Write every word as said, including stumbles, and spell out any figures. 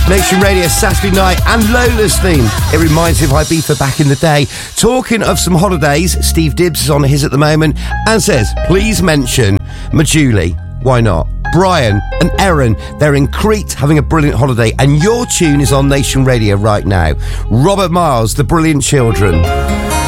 Nation Radio Saturday night and Lola's theme. It reminds me of Ibiza back in the day. Talking of some holidays, Steve Dibbs is on his at the moment and says, please mention Majuli. Why not? Brian and Erin, they're in Crete having a brilliant holiday, and your tune is on Nation Radio right now. Robert Miles, The Brilliant Children.